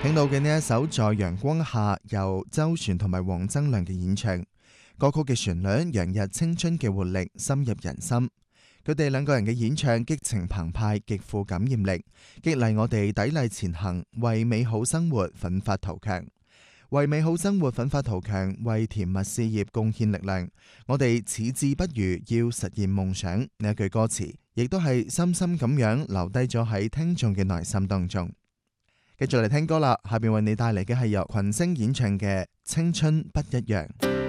聽到嘅呢一首《在陽光下》，由周璇同埋黃增亮嘅演唱。歌曲嘅旋律洋溢青春嘅活力，深入人心。佢哋兩個人嘅演唱激情澎湃，極富感染力，激勵我哋砥礪前行，為美好生活奮發圖強。為美好生活奮發圖強，為甜蜜事業貢獻力量。我哋矢志不渝，要實現夢想。呢一句歌詞，亦都係深深咁樣留低咗喺聽眾嘅內心當中。繼續嚟聽歌啦，下邊為你帶嚟嘅係由群星演唱嘅《青春不一樣》。